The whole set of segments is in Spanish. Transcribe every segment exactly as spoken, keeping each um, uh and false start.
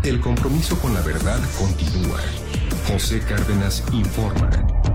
El compromiso con la verdad continúa. José Cárdenas informa.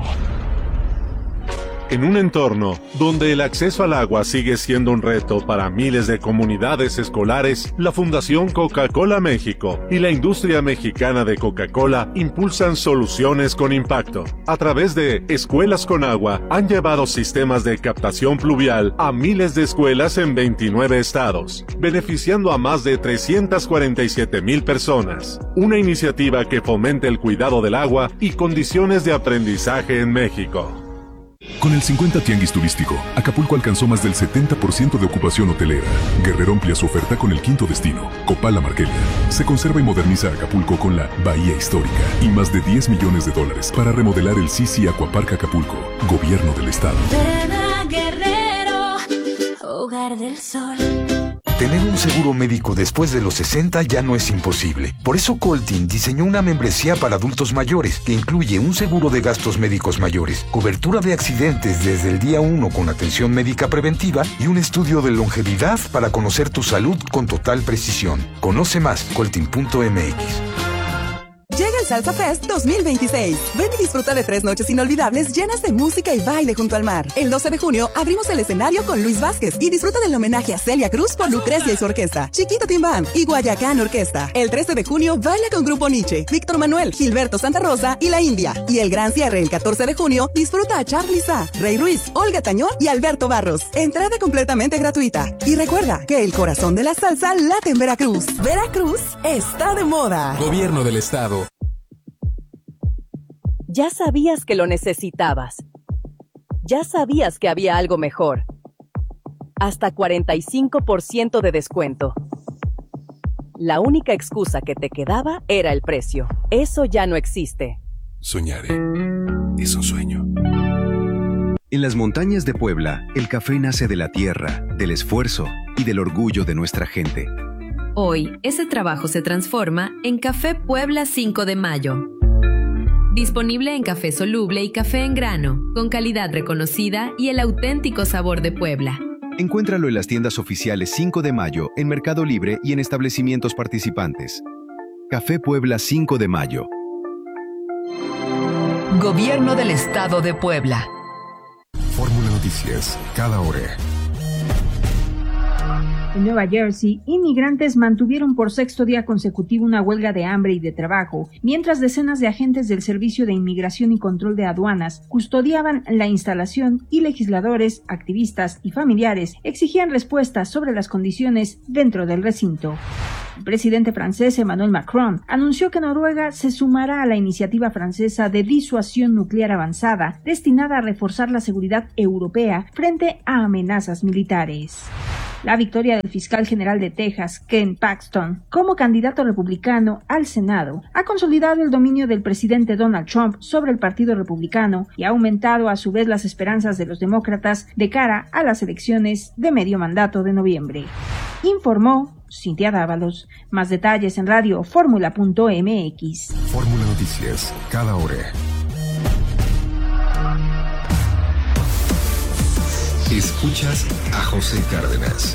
En un entorno donde el acceso al agua sigue siendo un reto para miles de comunidades escolares, la Fundación Coca-Cola México y la industria mexicana de Coca-Cola impulsan soluciones con impacto. A través de Escuelas con Agua, han llevado sistemas de captación pluvial a miles de escuelas en veintinueve estados, beneficiando a más de trescientas cuarenta y siete mil personas. Una iniciativa que fomenta el cuidado del agua y condiciones de aprendizaje en México. Con el cincuenta Tianguis Turístico, Acapulco alcanzó más del setenta por ciento de ocupación hotelera. Guerrero amplía su oferta con el quinto destino, Copala Marquelia. Se conserva y moderniza Acapulco con la Bahía Histórica y más de diez millones de dólares para remodelar el Sisi Aquapark Acapulco, Gobierno del Estado. Ven a Guerrero, Hogar del Sol. Tener un seguro médico después de los sesenta ya no es imposible. Por eso Coltin diseñó una membresía para adultos mayores que incluye un seguro de gastos médicos mayores, cobertura de accidentes desde el día uno con atención médica preventiva y un estudio de longevidad para conocer tu salud con total precisión. Conoce más, coltin punto m x. Llega el Salsa Fest dos mil veintiséis. Ven y disfruta de tres noches inolvidables llenas de música y baile junto al mar. El doce de junio abrimos el escenario con Luis Vázquez y disfruta del homenaje a Celia Cruz por Lucrecia y su orquesta, Chiquito Timbán y Guayacán Orquesta. El trece de junio baila con Grupo Nietzsche, Víctor Manuel, Gilberto Santa Rosa y La India. Y el gran cierre el catorce de junio disfruta a Charly Sa, Rey Ruiz, Olga Tañón y Alberto Barros. Entrada completamente gratuita. Y recuerda que el corazón de la salsa late en Veracruz. Veracruz está de moda. Gobierno del Estado. Ya sabías que lo necesitabas. Ya sabías que había algo mejor. Hasta cuarenta y cinco por ciento de descuento. La única excusa que te quedaba era el precio. Eso ya no existe. Soñaré. Es un sueño. En las montañas de Puebla, el café nace de la tierra, del esfuerzo y del orgullo de nuestra gente. Hoy, ese trabajo se transforma en Café Puebla cinco de mayo. Disponible en café soluble y café en grano, con calidad reconocida y el auténtico sabor de Puebla. Encuéntralo en las tiendas oficiales cinco de mayo, en Mercado Libre y en establecimientos participantes. Café Puebla cinco de mayo. Gobierno del Estado de Puebla. Fórmula Noticias, cada hora. En Nueva Jersey, inmigrantes mantuvieron por sexto día consecutivo una huelga de hambre y de trabajo, mientras decenas de agentes del Servicio de Inmigración y Control de Aduanas custodiaban la instalación y legisladores, activistas y familiares exigían respuestas sobre las condiciones dentro del recinto. El presidente francés Emmanuel Macron anunció que Noruega se sumará a la iniciativa francesa de disuasión nuclear avanzada, destinada a reforzar la seguridad europea frente a amenazas militares. La victoria del fiscal general de Texas, Ken Paxton, como candidato republicano al Senado, ha consolidado el dominio del presidente Donald Trump sobre el Partido Republicano y ha aumentado a su vez las esperanzas de los demócratas de cara a las elecciones de medio mandato de noviembre. Informó Cintia Dávalos. Más detalles en radio fórmula punto m x. Fórmula Noticias, cada hora. Escuchas a José Cárdenas.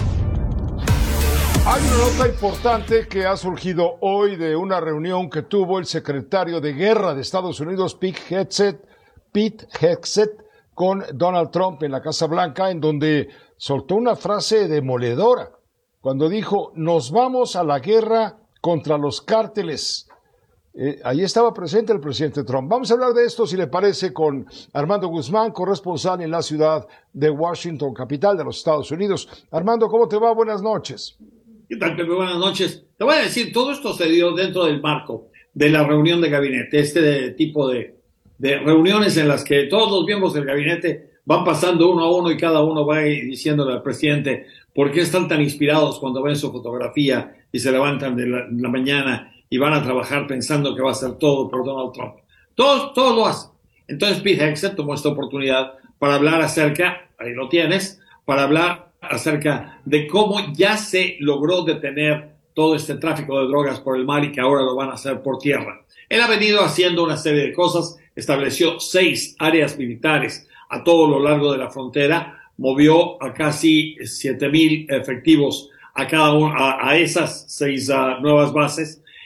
Hay una nota importante que ha surgido hoy de una reunión que tuvo el secretario de Guerra de Estados Unidos, Pete Hegseth, Pete Hegseth, con Donald Trump en la Casa Blanca, en donde soltó una frase demoledora cuando dijo: nos vamos a la guerra contra los cárteles. Eh, ahí estaba presente el presidente Trump. Vamos a hablar de esto, si le parece, con Armando Guzmán, corresponsal en la ciudad de Washington, capital de los Estados Unidos. Armando, ¿cómo te va? Buenas noches. ¿Qué tal, Pepe? Buenas noches. Te voy a decir, todo esto se dio dentro del marco de la reunión de gabinete, este de, tipo de, de reuniones en las que todos los miembros del gabinete van pasando uno a uno y cada uno va diciéndole al presidente por qué están tan inspirados cuando ven su fotografía y se levantan de la, de la mañana y van a trabajar pensando que va a ser todo por Donald Trump. Todos, todos lo hacen. Entonces Pete Hegseth tomó esta oportunidad para hablar acerca, ahí lo tienes, para hablar acerca de cómo ya se logró detener todo este tráfico de drogas por el mar y que ahora lo van a hacer por tierra. Él ha venido haciendo una serie de cosas, estableció seis áreas militares a todo lo largo de la frontera, movió a casi siete mil efectivos a cada uno, a, a esas seis uh, nuevas bases,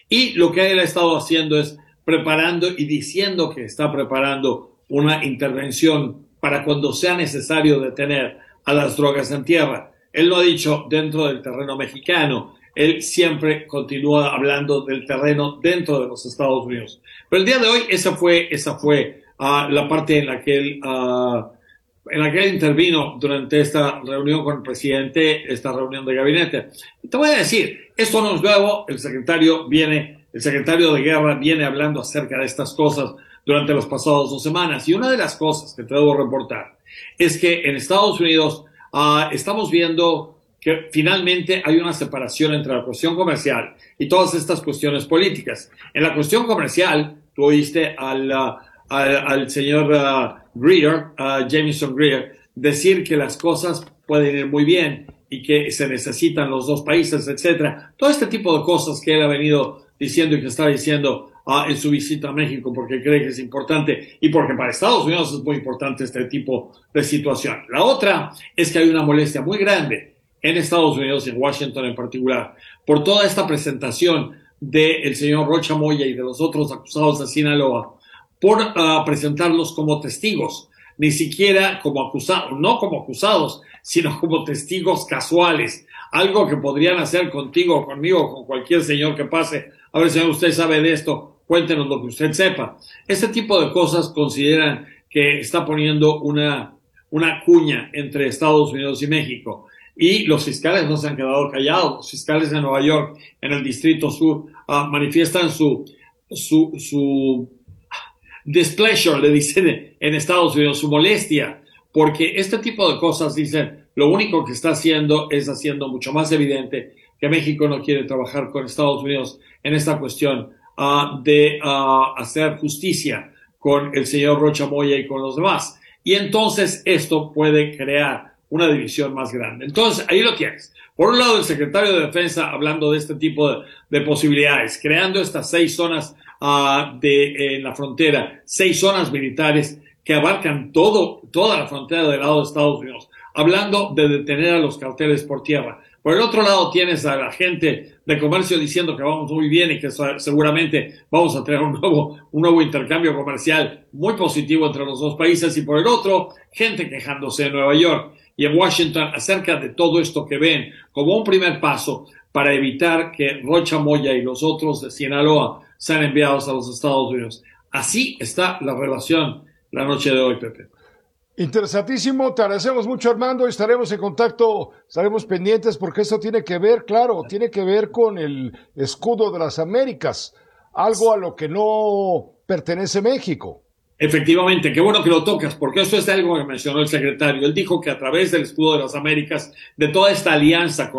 Y lo que él ha estado haciendo es preparando y diciendo que está preparando una intervención para cuando sea necesario detener a las drogas en tierra. Él lo ha dicho dentro del terreno mexicano. Él siempre continúa hablando del terreno dentro de los Estados Unidos. Pero el día de hoy esa fue, esa fue uh, la parte en la que él, uh, en la que él intervino durante esta reunión con el presidente, esta reunión de gabinete. Y te voy a decir, esto no es nuevo. El secretario viene, el secretario de Guerra viene hablando acerca de estas cosas durante las pasadas dos semanas. Y una de las cosas que te debo reportar es que en Estados Unidos uh, estamos viendo que finalmente hay una separación entre la cuestión comercial y todas estas cuestiones políticas. En la cuestión comercial, tú oíste al, uh, al, al señor uh, Greer, uh, Jamieson Greer, decir que las cosas pueden ir muy bien y que se necesitan los dos países, etcétera. Todo este tipo de cosas que él ha venido diciendo y que está diciendo uh, en su visita a México porque cree que es importante y porque para Estados Unidos es muy importante este tipo de situación. La otra es que hay una molestia muy grande en Estados Unidos y en Washington en particular, por toda esta presentación del señor Rocha Moya y de los otros acusados de Sinaloa, por uh, presentarlos como testigos, ni siquiera como acusados, no como acusados, sino como testigos casuales, algo que podrían hacer contigo o conmigo o con cualquier señor que pase. A ver, señor, usted sabe de esto, cuéntenos lo que usted sepa. Este tipo de cosas consideran que está poniendo una, una cuña entre Estados Unidos y México. Y los fiscales no se han quedado callados. Los fiscales de Nueva York, en el Distrito Sur, uh, manifiestan su, su, su displeasure, le dicen en Estados Unidos, su molestia, porque este tipo de cosas, dicen, lo único que está haciendo es haciendo mucho más evidente que México no quiere trabajar con Estados Unidos en esta cuestión uh, de uh, hacer justicia con el señor Rocha Moya y con los demás. Y entonces esto puede crear una división más grande. Entonces, ahí lo tienes. Por un lado, el secretario de Defensa hablando de este tipo de, de posibilidades, creando estas seis zonas uh, de, en la frontera, seis zonas militares que abarcan todo, toda la frontera del lado de Estados Unidos, hablando de detener a los carteles por tierra. Por el otro lado, tienes a la gente de comercio diciendo que vamos muy bien y que seguramente vamos a tener un nuevo, un nuevo intercambio comercial muy positivo entre los dos países. Y por el otro, gente quejándose en Nueva York y en Washington acerca de todo esto que ven como un primer paso para evitar que Rocha Moya y los otros de Sinaloa sean enviados a los Estados Unidos. Así está la relación la noche de hoy, Pepe. Interesantísimo, te agradecemos mucho, Armando, y estaremos en contacto, estaremos pendientes porque esto tiene que ver, claro, tiene que ver con el escudo de las Américas, algo a lo que no pertenece México. Efectivamente, qué bueno que lo tocas, porque eso es algo que mencionó el secretario. Él dijo que a través del escudo de las Américas, de toda esta alianza con